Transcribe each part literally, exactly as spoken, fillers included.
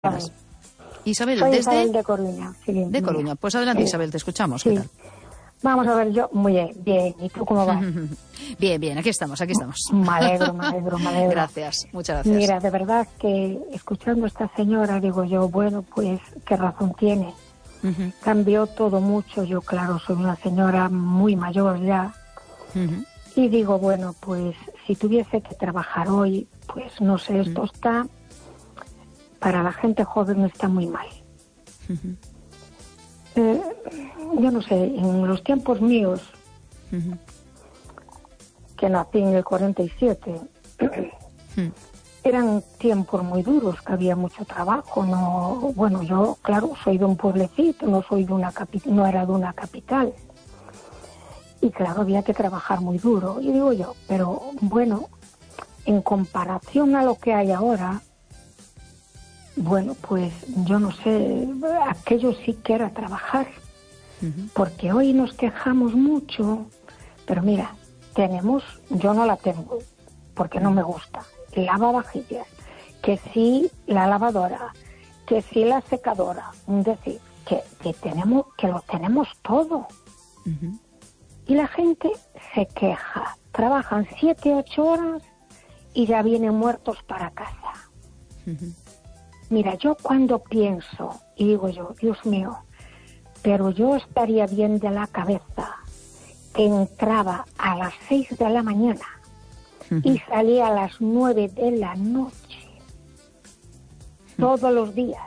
Buenas. Isabel, Soy desde Isabel de Coruña. Sí, de Coruña. Pues adelante, sí. Isabel, te escuchamos. Sí. ¿Qué tal? Vamos a ver, yo muy bien, bien. ¿Y tú cómo vas? Bien, bien, aquí estamos, aquí estamos. Me alegro, me alegro, me alegro. Gracias, muchas gracias. Mira, de verdad que escuchando a esta señora, digo yo, bueno, pues qué razón tiene. Uh-huh. Cambió todo mucho. Yo, claro, soy una señora muy mayor ya. Uh-huh. Y digo, bueno, pues si tuviese que trabajar hoy, pues no sé, esto uh-huh. está, para la gente joven está muy mal. Uh-huh. Eh, yo no sé, en los tiempos míos, uh-huh. que nací en el cuarenta y siete, uh-huh. eran tiempos muy duros, que había mucho trabajo. No, bueno, yo, claro, soy de un pueblecito, no soy de una capi- no era de una capital. Y claro, había que trabajar muy duro. Y digo yo, pero bueno, en comparación a lo que hay ahora, bueno, pues yo no sé, aquello sí que era trabajar. Uh-huh. Porque hoy nos quejamos mucho, pero mira, tenemos, yo no la tengo, porque no me gusta, lavavajillas, que sí la lavadora, que sí la secadora, es decir, que, que tenemos, que lo tenemos todo. Uh-huh. Y la gente se queja, trabajan siete, ocho horas y ya vienen muertos para casa. Uh-huh. Mira, yo cuando pienso, y digo yo, Dios mío, pero yo estaría bien de la cabeza que entraba a las seis de la mañana uh-huh. y salía a las nueve de la noche, uh-huh. todos los días.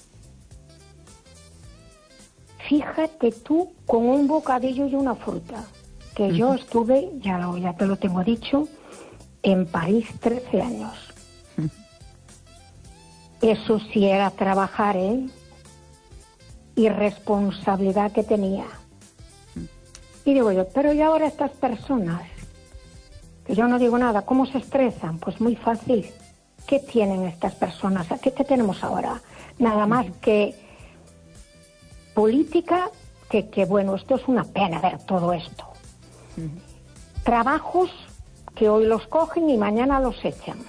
Fíjate tú con un bocadillo y una fruta, que uh-huh. yo estuve, ya, lo, ya te lo tengo dicho, en París trece años. Uh-huh. Eso sí era trabajar, ¿eh? Y responsabilidad que tenía. Uh-huh. Y digo yo, pero ¿y ahora estas personas? Que yo no digo nada, ¿cómo se estresan? Pues muy fácil. ¿Qué tienen estas personas? ¿Qué tenemos ahora? Nada uh-huh. más que política, que, que bueno, esto es una pena ver todo esto. Uh-huh. Trabajos que hoy los cogen y mañana los echan.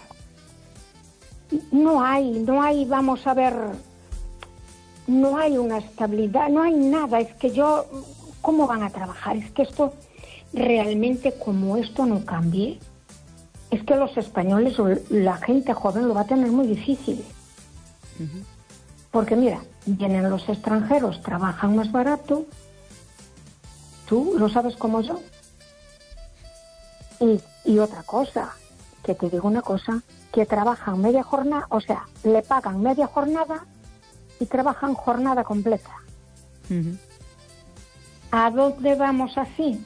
No hay, no hay, vamos a ver, no hay una estabilidad, no hay nada. Es que yo, ¿cómo van a trabajar? Es que esto, realmente, como esto no cambie, es que los españoles o la gente joven lo va a tener muy difícil. Uh-huh. Porque mira, vienen los extranjeros, trabajan más barato, tú lo sabes como yo. Y, y otra cosa, que te digo una cosa, que trabajan media jornada, o sea, le pagan media jornada y trabajan jornada completa. Uh-huh. ¿A dónde vamos así?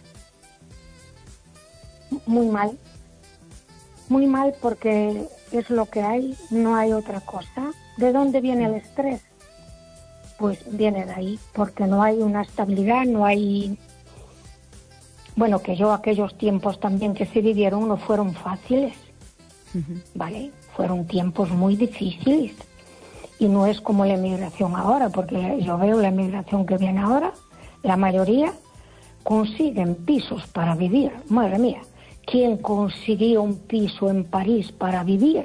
Muy mal. Muy mal, porque es lo que hay, no hay otra cosa. ¿De dónde viene el estrés? Pues viene de ahí, porque no hay una estabilidad, no hay... Bueno, que yo aquellos tiempos también que se vivieron no fueron fáciles, uh-huh. ¿vale? Fueron tiempos muy difíciles. Y no es como la emigración ahora, porque yo veo la emigración que viene ahora, la mayoría consiguen pisos para vivir. Madre mía, ¿quién consiguió un piso en París para vivir?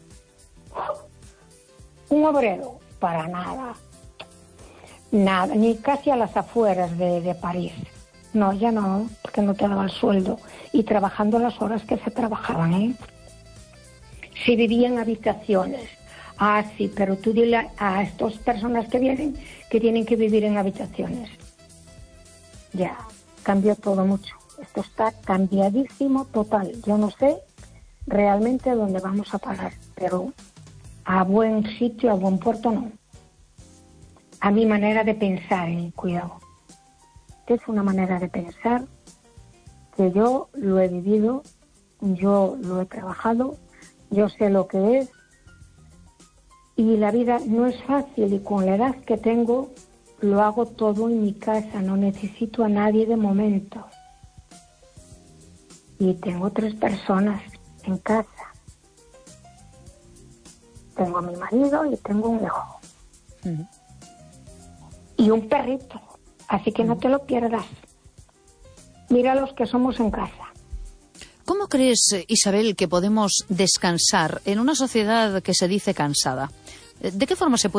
Un obrero, para nada. Nada, ni casi a las afueras de, de París. No, ya no, porque no te daba el sueldo. Y trabajando las horas que se trabajaban, ¿eh? Si vivían en habitaciones. Ah, sí, pero tú dile a estas personas que vienen que tienen que vivir en habitaciones. Ya, cambió todo mucho. Esto está cambiadísimo total. Yo no sé realmente dónde vamos a parar, pero a buen sitio, a buen puerto no. A mi manera de pensar, eh, cuidado. Es una manera de pensar que yo lo he vivido, yo lo he trabajado, yo sé lo que es, y la vida no es fácil, y con la edad que tengo lo hago todo en mi casa, no necesito a nadie de momento. Y tengo tres personas en casa. Tengo a mi marido y tengo un hijo. Uh-huh. Y un perrito. Así que no te lo pierdas. Mira los que somos en casa. ¿Cómo crees, Isabel, que podemos descansar en una sociedad que se dice cansada? ¿De qué forma se puede